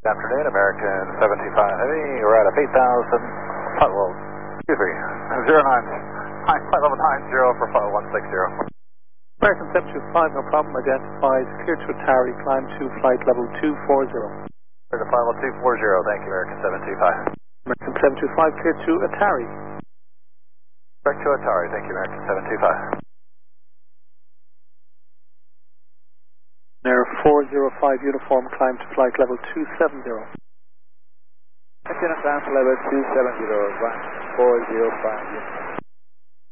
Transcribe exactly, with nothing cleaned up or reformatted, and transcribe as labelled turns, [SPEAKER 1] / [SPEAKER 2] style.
[SPEAKER 1] Good afternoon, American seven two five Heavy. We're at eight thousand, well, excuse me, zero nine, flight level nine zero for flight one six zero.
[SPEAKER 2] American seven two five, no problem, identified, clear to Atari, climb to flight level two four zero.
[SPEAKER 1] Clear to flight level two four zero, thank you, American seven two five.
[SPEAKER 2] American seven two five, clear to Atari.
[SPEAKER 1] Direct to Atari, thank you, American seven two five.
[SPEAKER 2] Air four zero five uniform, climb to flight level two seven zero.
[SPEAKER 3] Climb to level two seven zero, one four zero five.